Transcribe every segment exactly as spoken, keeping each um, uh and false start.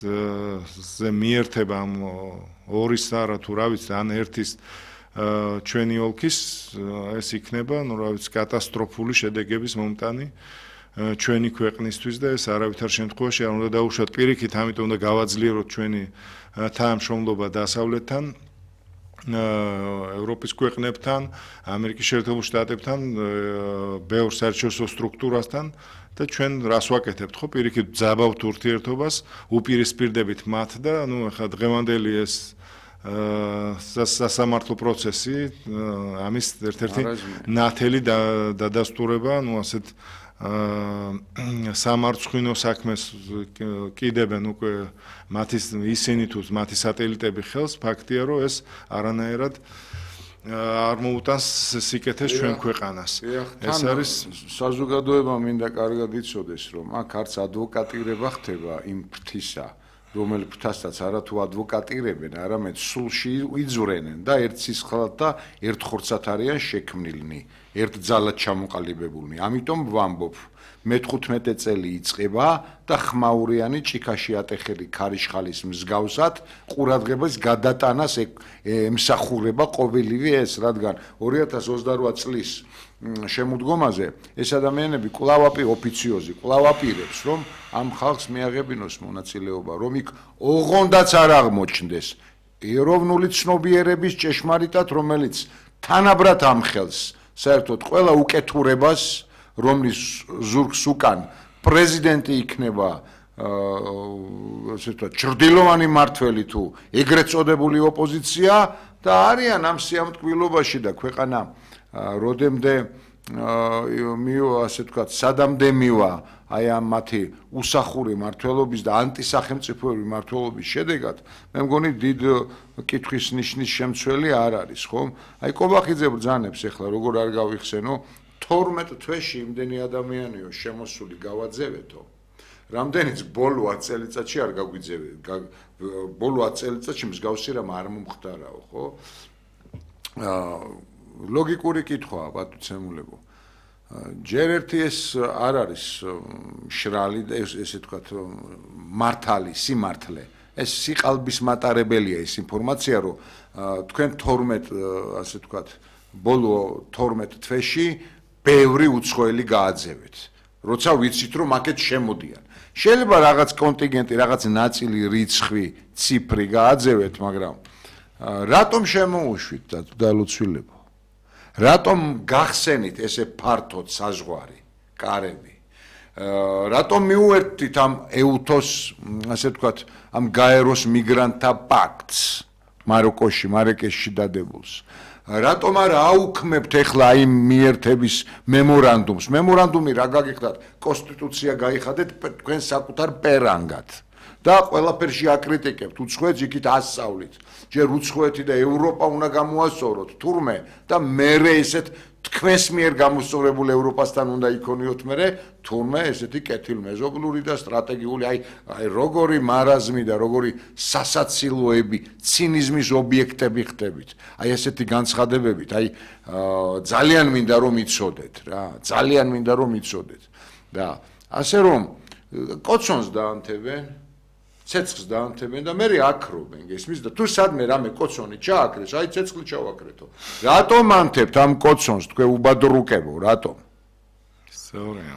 ზე მიერთება ამ ორის არა თუ რა ვიცი ან ერთის ჩვენი ოლქის ეს იქნება ნუ რა ვიცი კატასტროფული შედეგების მომტანი ჩვენი ქვეყნისთვის და ეს არავითარ შემთხვევაში არ უნდა დაუშვათ პირიქით ამიტომ უნდა გავაძლიეროთ ჩვენი თანამშრომლობა დასავლეთთან ევროპის ქვეყნებთან ამერიკის შეერთებულ შტატებთან ბევრ საერთაშორისო სტრუქტურასთან და ჩვენ რას ვაკეთებთ ხო პირიქით ძაბავთ ურთიერთობას უპირისპირდებით მათ და ნუ ახლა დღევანდელი ეს სასამართლო პროცესი ამის ერთ-ერთი ნათელი დადასტურება ნუ ასეთ სამარცხვინო საქმეს კიდებენ უკვე მათი ისინი თუ მათი სატელიტები ხელს ფაქტია რომ ეს არანაირად არ მოუტანს სიკეთეს ჩვენ ქვეყანას ეს არის საზოგადოება მინდა კარგად იცოდეს რომ აქ არც ადვოკატირება ხდება იმ ფრთისა რომელი ფრთასაც არა თუ ადვოკატირებენ არამედ სულში იძვრენენ და ერთ სისხლად და ერთ ხორცად არიან შექმნილნი ერთ ძალად ჩამოყალიბებულნი ამიტომ ვამბობ მეთხუთმეტე წელი იწყება და ხმაურიანი ჭიქაში ატეხელი ქარიშხალის მსგავსად ყურადღებას გადატანას ემსახურება ყოველივე ეს რადგან ორი ათას ოცდარვა წლის შემოდგომაზე ეს ადამიანები კვლავ ოფიციოზი კვლავ აპირებს რომ ამ ხალხს მიაღებინოს მონაწილეობა რომ იქ ოღონდაც არ აღმოჩნდეს ეროვნული ცნობიერების ჭეშმარიტად რომელიც თანაბრად ამხელს საერთოდ ყველა უკეთურებას რომლის ზურგს უკან პრეზიდენტი იქნება ასე ვთქვათ ჭრდილოვანი მმართველი თუ ეგრეთ წოდებული ოპოზიცია და არიან ამ სიამტკბილობაში და ქვეყანა როდემდე მივა ასე ვთქვათ სადამდე მივა აი ამ მათი უსახური მმართველობის და ანტისახელმწიფოებრივი მმართველობის შედეგად მე მგონი დიდ კითხვის ნიშნის შემცველი არ არის ხო აი კობახიძე ბრძანებს ახლა როგორ არ გავიხსენო თორმეტ თვეში იმდენი ადამიანიო შემოსული გავაძევეთო რამდენიც ბოლო ათ წელიწადში არ გაგვიძევეთ ბოლო ათ წელიწადში მსგავსი რამ არ მომხდარაო ხო ლოგიკური კითხვაა ბატონცემულებო ჯერ ერთი ეს არ არის შრალი და ესე ვთქვათ მართალი სიმართლე ეს სიყალბის მატარებელია ეს ინფორმაცია რომ თქვენ თორმეტ ასე ვთქვათ ბოლო თორმეტ თვეში ბევრი უცხოელი გააძევეთ როცა ვიცით რომ აქეთ შემოდიან შეიძლება რაღაც კონტინგენტი რაღაც ნაწილი რიცხვი ციფრი გააძევეთ მაგრამ რატომ შემოუშვით დალოცვილებო რატომ გახსენით ესე ფართოდ საზღვარი კარები რატომ მიუერთდით ამ ეუთოს ასე ვთქვათ ამ გაეროს მიგრანტთა პაქტს მაროკოში მარაკეშში დადებულს რატომ არ აუქმებთ ახლა აი მიერთების მემორანდუმს მემორანდუმი რა გაგიხდათ კონსტიტუცია გაიხადეთ თქვენ საკუთარ პერანგად და ყველაფერში აკრიტიკებთ უცხოეთს იქით ასწავლით ჯერ უცხოეთი და ევროპა უნდა გამოასწოროთ თურმე და მერე ესეთ თქვენს მიერ გამოსწორებულ ევროპასთან უნდა იქონიოთ მერე თურმე ესეთი კეთილმეზობლური და სტრატეგიული აი აი როგორი მარაზმი და როგორი სასაცილოები ცინიზმის ობიექტები ხდებით აი ესეთი განცხადებებით აი ძალიან მინდა რომ იცოდეთ რა ძალიან მინდა რომ იცოდეთ და ასე რომ კოცონს დაანთებენ ცეცხლს დაანთებენ და მე აკრობენ გესმის და თუ სადმე რამე კოცონი ჩააკრეს აი ცეცხლი ჩავაკრეთო რატომ ანთებთ ამ კოცონს თქვენ უბადრუკებო რატომ სწორია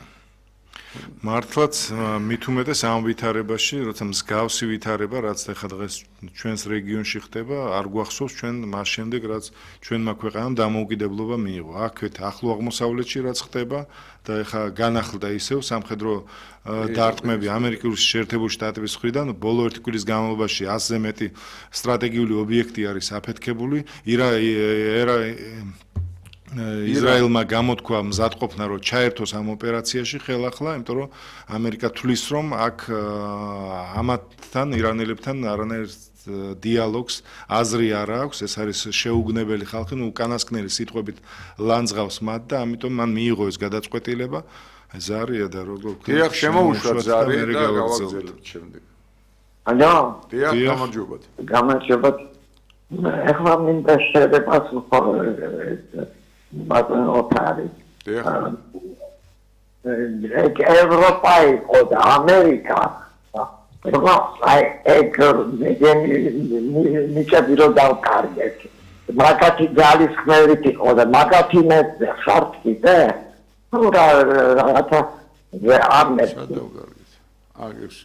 მართლაც მით უმეტეს ამ ვითარებაში როცა მსგავსი ვითარება რაც ახლა დღეს ჩვენს რეგიონში ხდება არ გვახსოვს ჩვენ მას შემდეგ რაც ჩვენმა ქვეყანამ დამოუკიდებლობა მიიღო აქვეთ ახლო აღმოსავლეთში რაც ხდება და ახლა განახლდა ისევ სამხედრო დარტყმები ამერიკის შეერთებული შტატების მხრიდან ბოლო ერთი კვირის განმავლობაში ასზე მეტი სტრატეგიული ობიექტი არის აფეთქებული ირა ისრაელმა გამოთქვა მზადყოფნა რომ ჩაერთოს ამ ოპერაციაში ხელახლა იმიტომ რომ ამერიკა თვლის რომ აქ ამათთან ირანელებთან არანაირ დიალოგს აზრი არ აქვს ეს არის შეუგნებელი ხალხი ნუ უკანასკნელი სიტყვებით ლანძღავს მათ და ამიტომ მან მიიღო ეს გადაწყვეტილება ზარია და როგორ დიახ შემოუშვათ ზარი და გავაგზავნეთ შემდეგ ალო დიახ გამარჯობათ გამარჯობათ ეხლა მინდა შევეპას მაგრამ ოფარი ევროპა იყო და ამერიკა რომ აი ეგ ნიჭები რო დავკარგეთ. მაგათი ძალის ხმევით იყო და მაგათი მე ხართ კიდე? ნუ რა რაღაცა არ მე აგებს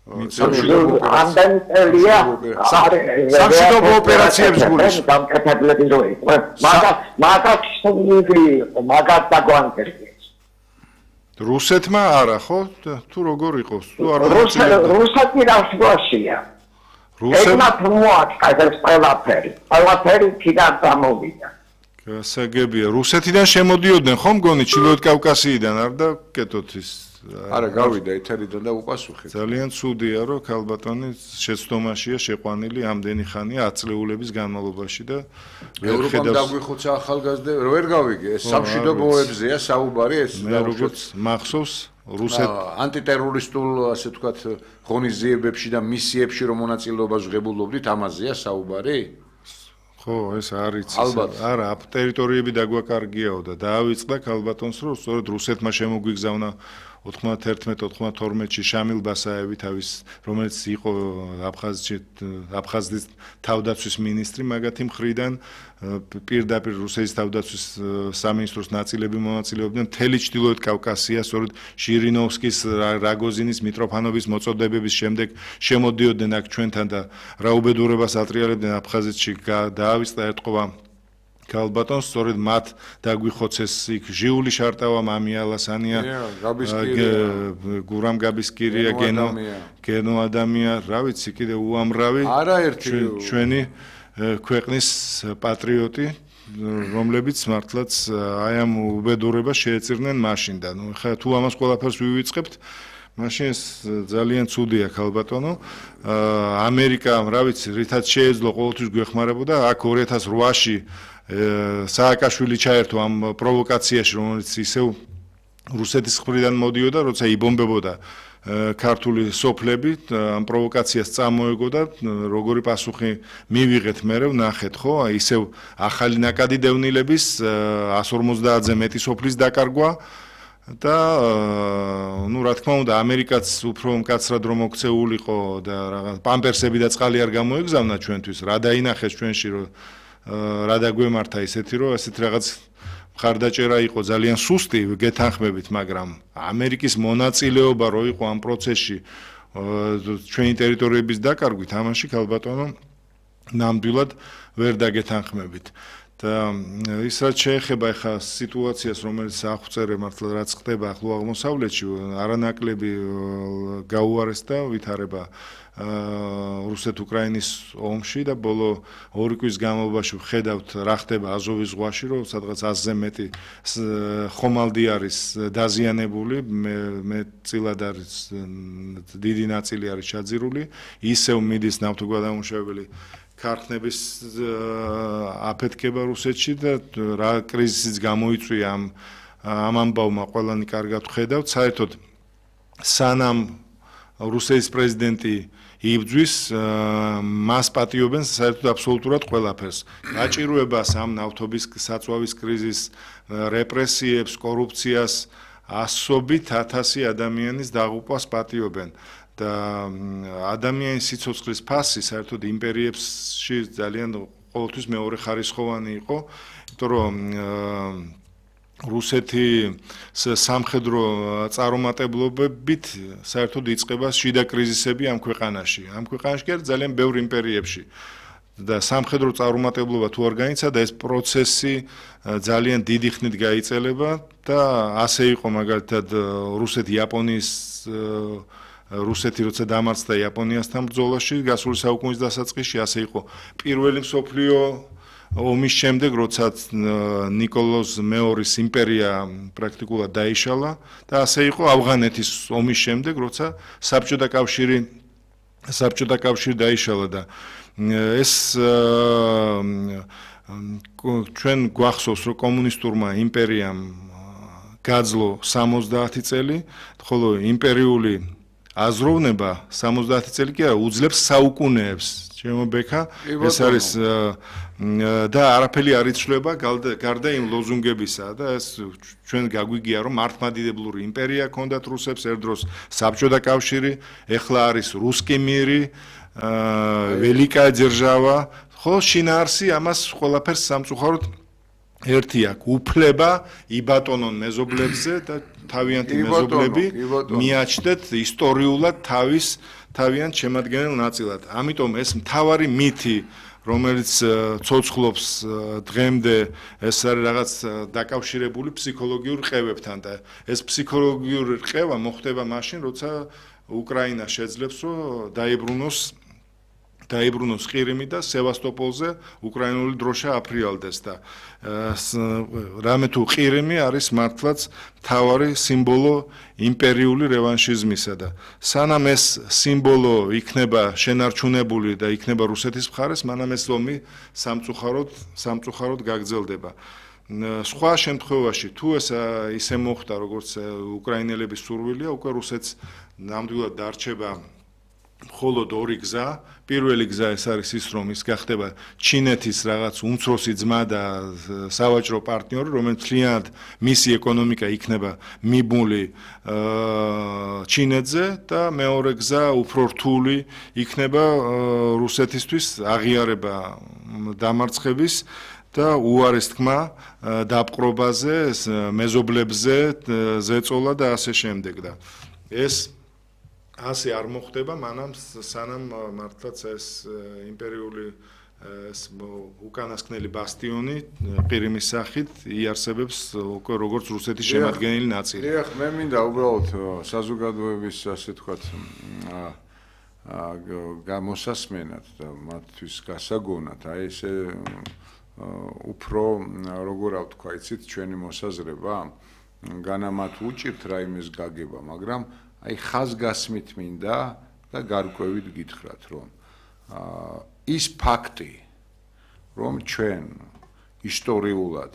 ამდენ ელია სამშვიდობო ოპერაციებს გულის დამკეთებლები რო იყო მაგათ მაგათ სულ მაგათ დაგვანკერგეს რუსეთმა არა ხო თუ როგორ იყოს თუ არ რუსეთი რუსეთია რუსეთმა მოაწყდა ეს ყველაფერი ყველაფერი თიდან გამოვიდა გასაგებია რუსეთიდან შემოდიოდნენ ხომ გონი ჩრდილოეთ კავკასიიდან არ და კეთოთ ის არა გავიდა ეთერიდან და უპასუხეთ ძალიან ცუდია რომ ქალბატონი შეცდომაშია შეყვანილი ამდენი ხანია ათ წლეულების განმავლობაში და ევროპამ დაგვიხოცა ახალგაზრდა ვერ გავიგე ეს სამშვიდობოებზეა საუბარი ეს მე როგორც მახსოვს რუსეთ ანტიტერორისტულ ასე ვთქვათ ღონისძიებებში და მისიებში რომ მონაწილეობას ღებულობდით ამაზეა საუბარი ხო ეს არის არა აფ ტერიტორიები დაგვაკარგიაო და დაავიწყდა ქალბატონს რომ სწორედ რუსეთმა შემოგვიგზავნა ოთხმოცდაერთმეტ ოთხმოცდათორმეტში შამილ ბასაევი თავის რომელიც იყო აფხაზეთში აფხაზეთის თავდაცვის მინისტრი მაგათი მხრიდან პირდაპირ რუსეთის თავდაცვის სამინისტროს ნაწილები მონაწილეობდნენ მთელი ჩრდილოეთ კავკასია სწორედ ჟირინოვსკის რაგოზინის მიტროფანოვის მოწოდებების შემდეგ შემოდიოდნენ აქ ჩვენთან და რაუბედურებას ატრიალებდნენ აფხაზეთში დაავიწყდა ეთყობა ქალბატონს სწორედ მათ დაგვიხოცეს იქ ჟიული შარტავა მამია ალასანია გურამ გაბისკირია გენო გენო ადამია რა ვიცი კიდე უამრავი არაერთი ჩვენი ქვეყნის პატრიოტი რომლებიც მართლაც აი ამ უბედურებას შეეწირნენ მაშინ და ნუ ხა თუ ამას ყველაფერს ვივიწყებთ მაშინ ეს ძალიან ცუდია ქალბატონო ამერიკა რა ვიცი რითაც შეეძლო ყოველთვის გვეხმარებოდა აქ ორი ათას რვაში სააკაშვილი ჩაერთო ამ პროვოკაციაში რომელიც ისევ რუსეთის მხრიდან მოდიოდა როცა იბომბებოდა ქართული სოფლები ამ პროვოკაციას წამოეგო და როგორი პასუხი მივიღეთ მერე ვნახეთ ხო ისევ ახალი ნაკადი დევნილების εκατს ორმოცდაათზე მეტი სოფლის დაკარგვა და ნუ რა თქმა უნდა ამერიკაც უფრო მკაცრად რომ მოქცეულიყო და რაღაც პამპერსები და წყალი არ გამოეგზავნა ჩვენთვის რა დაინახეს ჩვენში რომ რა დაგვემართა ისეთი რომ ასეთ რაღაც მხარდაჭერა იყო ძალიან სუსტი გეთანხმებით მაგრამ ამერიკის მონაწილეობა რო იყო ამ პროცესში ჩვენი ტერიტორიების დაკარგვით ამაში ქალბატონო ნამდვილად ვერ დაგეთანხმებით და ის რაც შეეხება ახლა სიტუაციას რომელიც აღვწერე მართლა რაც ხდება ახლო აღმოსავლეთში არანაკლები გაუარესდა ვითარება რუსეთ-უკრაინის ომში და ბოლო ორი კვირის განმავლობაში ვხედავთ რა ხდება აზოვის ზღვაში რომ სადღაც ასზე მეტი ხომალდი არის დაზიანებული მეტწილად არის დიდი ნაწილი არის ჩაძირული ისევ მიდის ნავთობგადამუშავებელი ქარხნების აფეთქება რუსეთში და რა კრიზისიც გამოიწვია ამ ამ ამბავმა ყველანი კარგად ვხედავთ საერთოდ სანამ რუსეთის პრეზიდენტი იბძვის მას პატიობენ საერთოდ აბსოლუტურად ყველაფერს გაჭირვებას ამ ნავთობის საწვავის კრიზისს რეპრესიებს კორუფციას ასობით ათასი ადამიანის დაღუპვას პატიობენ და ადამიანის სიცოცხლის ფასი საერთოდ იმპერიებში ძალიან ყოველთვის მეორე ხარისხოვანი იყო იმიტომ რომ რუსეთი სამხედრო წარუმატებლობებით საერთოდ იწყება შიდა კრიზისები ამ ქვეყანაში. ამ ქვეყანაში კი ძალიან ბევრ იმპერიებში და სამხედრო წარუმატებლობა თუ არ გაიცადა ეს პროცესი ძალიან დიდი ხნით გაიწელება და ასე იყო მაგალითად რუსეთი იაპონიის რუსეთი როცა დამარცხდა იაპონიასთან ბრძოლაში გასული საუკუნის დასაწყისში ასე იყო პირველი მსოფლიო ომის შემდეგ როცა ნიკოლოზ მეორის იმპერია პრაქტიკულად დაიშალა და ასე იყო ავღანეთის ომის შემდეგ როცა საბჭოთა კავშირი საბჭოთა კავშირი დაიშალა და ეს ჩვენ გვახსოვს რომ კომუნისტურმა იმპერიამ გაძლო სამოცდაათი წელი ხოლო იმპერიული აზროვნება სამოცდაათი წელი კი არა, უძლებს საუკუნეებს. ჩემო ბექა, ეს არის და არაფერი არ იცვლება გარდა იმ ლოზუნგებისა და ეს ჩვენ გაგვიგია რომ მართლმადიდებლური იმპერია ჰქონდათ რუსებს ერთ დროს საბჭოთა კავშირი, ეხლა არის რუსკი მირი, ველიკა ძერჟავა, ხო შინაარსი ამას ყველაფერს სამწუხაროდ ერთი აქვს უფლება იბატონონ მეზობლებზე და თავიანთი მეზობლები მიაჩნდეთ ისტორიულად თავის თავიანთ შემადგენელ ნაწილად. ამიტომ ეს მთავარი მითი, რომელიც ცოცხლობს დღემდე, ეს არის რაღაც დაკავშირებული ფსიქოლოგიურ რყევებთან და ეს ფსიქოლოგიური რყევა მოხდება მაშინ, როცა უკრაინა შეძლებს, რომ დაიბრუნოს დაიბრუნოს ყირიმი და სევასტოპოლზე უკრაინული დროშა აფრიალდეს და რამე თუ ყირიმი არის მართლაც მთავარი სიმბოლო იმპერიული რევანშიზმისა და სანამ ეს სიმბოლო იქნება შენარჩუნებული და იქნება რუსეთის მხარეს, მანამ ეს ომი სამწუხაროდ სამწუხაროდ გაგრძელდება. სხვა შემთხვევაში თუ ეს ისე მოხდა, როგორც უკრაინელების სურვილია, უკვე რუსეთს ნამდვილად დარჩება მხოლოდ ორი გზა. პირველი გზა ეს არის ის, რომ ის გახდება ჩინეთის რაღაც უმცროსი ძმა და სავაჭრო პარტნიორი, რომელიც მთლიანად მისი ეკონომიკა იქნება მიბმული ჩინეთზე და მეორე გზა უფრო რთული იქნება რუსეთისთვის აღიარება დამარცხების და უარის თქმა დაპყრობაზე, მეზობლებზე ზეწოლა და ასე შემდეგ და ეს ასე არ მოხდება, მანამ სანამ მართლაც ეს იმპერიული ეს უკანასკნელი ბასტიონი ყირიმის სახით იარსებებს უკვე როგორც რუსეთის შემადგენელი ნაწილი. ეხ, მე მინდა უბრალოდ საზოგადოების ასე თქვათ გამოსასმენად და მათთვის გასაგონად, აი ესე უფრო როგორ ავთქვა, იცით, ჩვენი მოსაზრება, განამათ უჭირთ რაიმეს გაგება, მაგრამ აი ხაზგასმით მინდა და გარკვევით გითხრათ, რომ ის ფაქტი, რომ ჩვენ ისტორიულად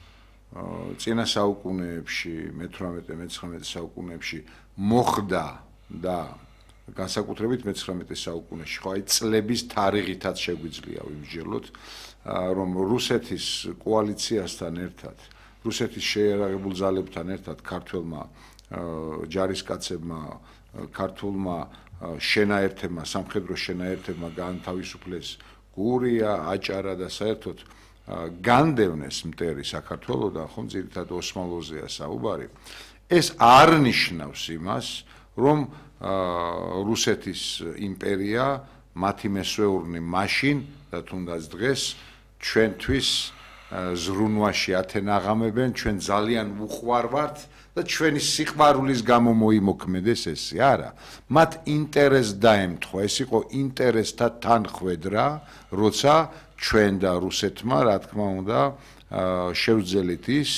წინა საუკუნეებში, მეთვრამეტე მეცხრამეტე საუკუნეებში მოხდა და განსაკუთრებით მეცხრამეტე საუკუნეში, ხო აი წლების თარიღითაც შეგვიძლია ვიმსჯელოთ, რომ რუსეთის კოალიციასთან ერთად, რუსეთის შეიარაღებულ ძალებთან ერთად ქართველმა ჯარისკაცებმა, ქართულმა შენაერთებმა, სამხედრო შენაერთებმა გაანთავისუფლეს გურია, აჭარა და საერთოდ განდევნეს მტერი საქართველოდან, ხომ ძირითადად ოსმალოზეა საუბარი. ეს არ ნიშნავს იმას, რომ რუსეთის იმპერია, მათი მესვეურნი მაშინ და თუნდაც დღეს ჩვენთვის ზრუნვაში ათენაღამებენ, ჩვენ ძალიან უყვარ ვართ და ჩვენი სიყვარულის გამო მოიმოქმედეს ესე, არა. მათ ინტერესს დაემთხვა, ეს იყო ინტერესთა თანხვედრა, როცა ჩვენ და რუსეთმა, რა თქმა უნდა, შევძელით ის,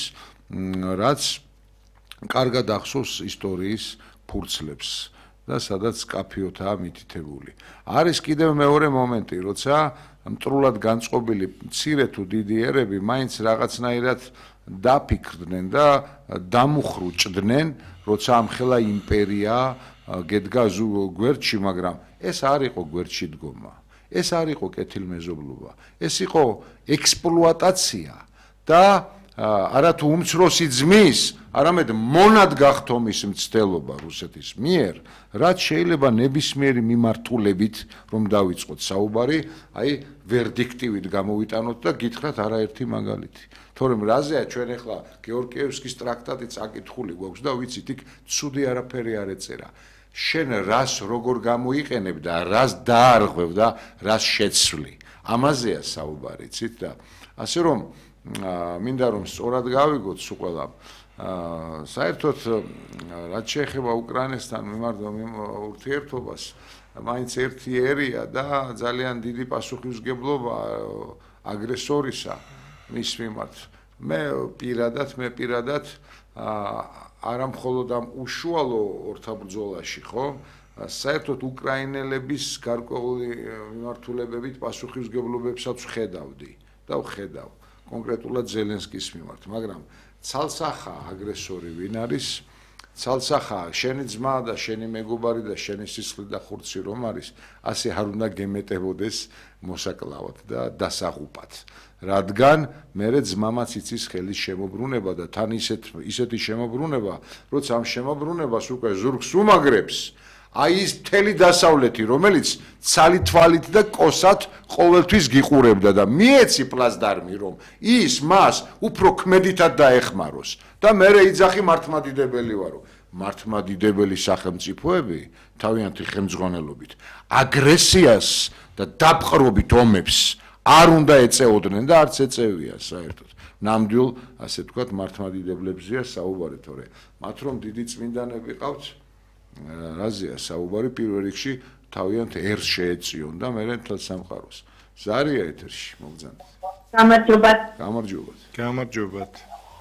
რაც კარგად ახსოვს ისტორიის ფურცლებს და სადაც კაფიოთაა მითითებული. არის კიდევ მეორე მომენტი, როცა მტრულად განწყობილი მცირე თუ დიდი ერები მაინც რაღაცნაირად დაფიქრდნენ და დამუხრუჭდნენ, როცა ამხელა იმპერია გედგა გვერდში, მაგრამ ეს არ იყო გვერდში დგომა, ეს არ იყო კეთილმეზობლობა, ეს იყო ექსპლუატაცია და არათუ უმცროსი ძმის, არამედ მონად გახთომის მცდელობა რუსეთის მიერ, რაც შეიძლება ნებისმიერი მიმართულებით რომ დავიწყოთ საუბარი, აი ვერდიქტივით გამოვიტანოთ და გითხრათ არაერთი მაგალითი. თორემ რაზეა ჩვენ ახლა გეორგიევსკის ტრაქტატი წაკითხული გვაქვს და ვიცით, იქ ცუდი არაფერი არ ეწერა. შენ რას როგორ გამოიყენებ და რას დაარღვევ და რას შეცვლი. ამაზეა საუბარი, იცით და ასე რომ მინდა რომ სწორად გავიგოთ სულ ყველა საერთოდ რაც შეეხება უკრაინასთან მიმართ ურთიერთობას, მაინც ერთი ერია და ძალიან დიდი პასუხისმგებლობა აგრესორისა მის მიმართ. მე პირადად, მე პირადად არა მხოლოდ ამ უშუალო ორთაბრძოლაში, ხო? საერთოდ უკრაინელების გარკვეული მიმართულებებით პასუხისმგებლობებსაც ვხედავდი და ვხედავ კონკრეტულად ზელენსკის მიმართ, მაგრამ ცალსახა აგრესორი ვინ არის, ცალსახაა შენი ძმა და შენი მეგობარი და შენი სისხლი და ხურცი რომ არის ასე არ უნდა გემეტებოდეს მოსაკლავად და დასაღუპად რადგან მერე ძმამაც იცის ხელის შემოbrunება და თან ისეთ ისეთი შემოbrunება როცა ამ შემოbrunებას უკვე ზურგს უმაგრებს აი ის მთელი დასავლეთი რომელიც ცალი თვალით და კოსად ყოველთვის გიყურებდა და მიეცი პლაზდარმი რომ ის მას უფრო ქმედითად დაეხმაროს და მერე იძახი მართლმადიდებელი ვარო მართლმადიდებელი სახელმწიფოები თავიანთი ხელმძღვანელობით აგრესიას და დაპყრობით ომებს არ უნდა ეწეოდნენ და არც ეწევია საერთოდ ნამდვილ ასე ვთქვათ მართლმადიდებლებზეა საუბარი თორე მათ რომ დიდი წმინდანები ყავთ რაზეა საუბარი პირველ რიგში თავიანთ ერს შეეწიონ და მერე მთელ სამყაროს ზარია ეთერში მოგზავნეთ გამარჯობათ გამარჯობათ გამარჯობათ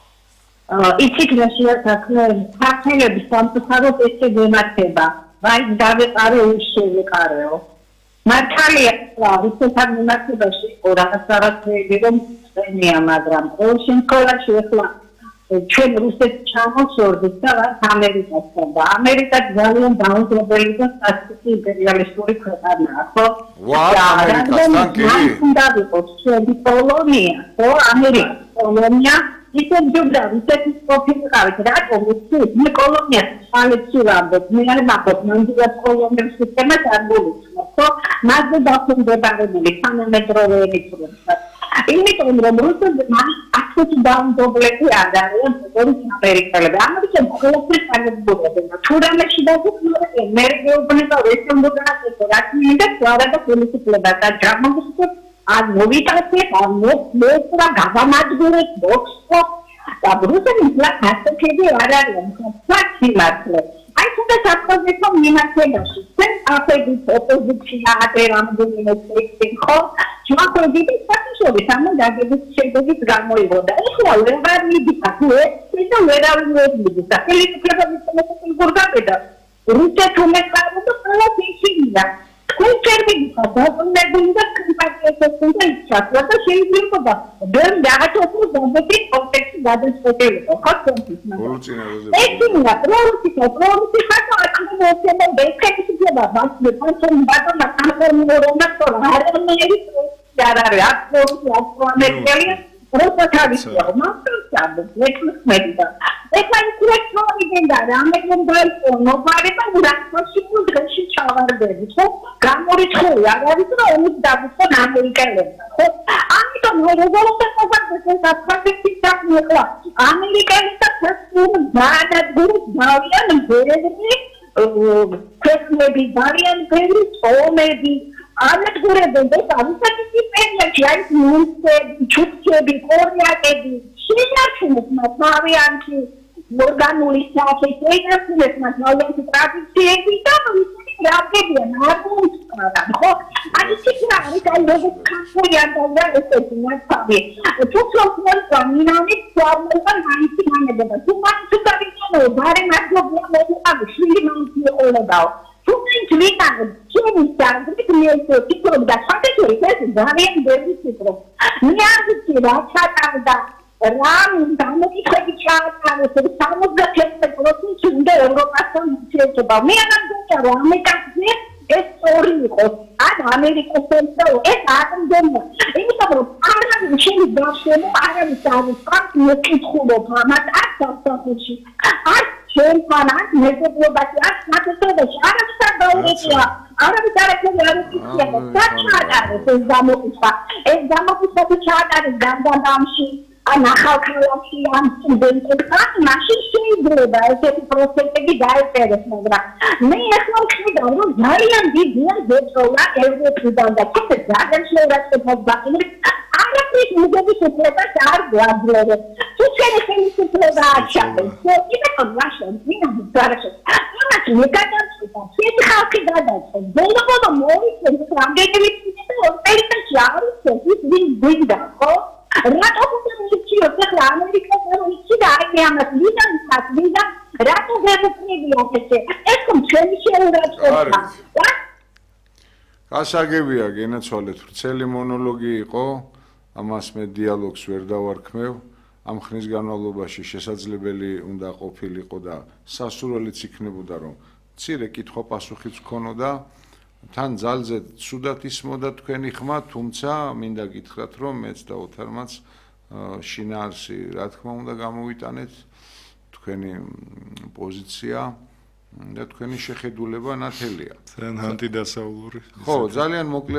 იცით რა შეასახე ფაქტები სამწუხაროდ ესე გემართება ვაი დავეყარე ის შევეყარეო მართალია ისეთ მიმართებაში რაღაც რაღაცები რომ წენია მაგრამ ყოველ შემთხვევაში ახლა ჩვენ რუსეთს ჩამოვსვორდით და ვართ ამერიკასთან და ამერიკა ძალიან დაუნდობელი და სასტიკი იმპერიალისტური ქვეყანაა ხო? ვარ ამერიკასთან კი? უნდა ვიყოს ჩვენი კოლონია, ხო? ამერიკის კოლონია ისეთ ჯობდა რუსეთის ყოფილიყავით რატომ ის მე კოლონიას ხალხი ვამბობ მე არ მახოთ მანდიას კოლონიების სისტემას არ გულისხმობ ხო? მასზე დაქვემდებარებული თანამედროვე ელიტურებსაც იმიტომ რომ რუსები ასეთი დაუნდობლები არ არიან როგორც ამერიკელები. ამერიკელები ყველაფერს აღებდებიან. თუ რამეში დაგვიყვნენ, მე გეუბნება რესტორანზე რაც მინდა ყველა და პოლიტიკლებად და ჯამაგისებს ან მოვიტანეთ ან მოვწერა გავამაძგურეთ ბოქსო და რუსები ასეთები არ არიან. ფაქტი მართლა. აი თუნდაც საფრანგეთო მიმართებაში ჩვენ ახედით ოპოზიცია ატერამდე ხო ჩვენები საფიშორი თამამ დაგებით შედეგით გამოიღოდა ეხლა ვეღარ მიდიხარ ეს და ვერავინ ვერ მიდიხარ ხელისუფლება მისცემენ გორგაბედა რუსეთ უმეყარო და ყველა ისინია თქვენ წერმიდიხარ დაბრუნებული და კრიპატიასთან და ისჩასლა და შეიძლება ვერ რაღაც უფრო დამბეთი კონტექსტი გადაწყვეტილიყო ხო თქვენთვის ექიმია პროუსიკა პროუსიკა აკმოვცემა ბექეთისა ბასმე პანჩენ ბატონა კამერმორონა თორარამერი არარე აკმოვცე აკმოვამერიკელი როთათავისია მასწავლე ლექსმედიდა ეხლა ისრექტორი გენდა რამეგენ დაიწყო ნოვარება ურანსში დღეში ჩავარდები ხო გამორიცხული არ არის რომ ომის დაგვიწყონ ამერიკელებმა ხო ამიტომ როგორ უნდა საფრანგეთის საკმაოდ ამერიკელებსაც სულ დაადაგურეს დავიან ბერები ქვეყნები ძალიან ბევრი ომები ანადგურებენ და ამისაკი პერიოდში არის მუნსები, ჩუქჩები, კორიაკები, შეინარჩუნეს მათ თავიანთი ორგანული სახე, შეინარჩუნეს მათ თავიანთი ტრადიციები და ისეთი რამებიან არ მოუწყარან, ხო? აი ისეთი არის აი როგორც ქართული ანდა ესეთი მასწავლე. თუ თქვენ მინამით ფორმულა მაინც მანებოდა. თუ მაინც დავიწყო, ბარე მართლობია მოუყავი, შვილი მაინც იყოლებაო. თუ ვიტან ჩემი საგრძით მიეცე ფიქრობ და ფაქტობრივად ეს ძალიან ბევრი ფიქრობ. მე არ ვიცი რა ჩატარდა რამ დამოკიდებით ჩაატარეს სამოცდაჩვენმეტ პროცენტი უნდა ევროპასთან ურთიერთობა. მე არ მგონია რომ ამერიკაზე ეს სწორი იყოს. ან ამერიკასთან ეს არ მგონია. იმიტომ რომ არავინ შენი ბავშვები არავის არ ვსწავლ მეკითხულობ ამათ არ სასახურში. არ ჩვენთან არ მეგობრობაში არ სათხოვოში არავის არ დაურეკია. არავის არ ეკეთა არ იკითხება. საჩატარეს ეს გამოკითხვა. ეს გამოკითხვა ჩაატარეს განდამში ან ახალქალაქში ან სტუდენტებთან მაშინ შეიძლება ესეთი პროცესები დაეწერეს მაგრამ მე ახლა ვხედავ რომ ძალიან დიდია ზეწოლა ევროპიდან და თუმცა ძალიან შეურაცხყოფას ბაკინებს არაფრის მუდობის უფლებას არ გვაძლევს თუ ჩვენი ხელისუფლება აჩაღებს იმიტომ რაშენ მინამის გარაშე ამას მეკადაწყვეტა ჩვენი ხალხი გადაწყობს ბოლო-ბოლო მოვიცემ რამდენიმე წუთი ოპერაციაში არის ის ვინ გვინდა ხო რატომ უნდა მივიჩიოთ ახლა ამერიკასთან ისე და აი ამას ვიდან ვიდან რატომ გეუბნებია ესე ეს რომ ჩვენი შეურაცხყოფა გასაგებია გენაცვალეთ ვრცელი მონოლოგი იყო ამას მე დიალოგს ვერ დავარქმევ ამ ხნის განმავლობაში შესაძლებელი უნდა ყოფილიყო და სასურველიც იქნებოდა რომ მცირე კითხვა-პასუხიც გქონოდა თან ძალზე ცუდად ისმოდა თქვენი ხმა თუმცა მინდა გითხრათ რომ მეც და ოთარმაც შინაარსი რა თქმა უნდა გამოვიტანეთ თქვენი პოზიცია და თქვენი შეხედულება ნათელია ძალიან ანტიდასავლური ხო ძალიან მოკლედ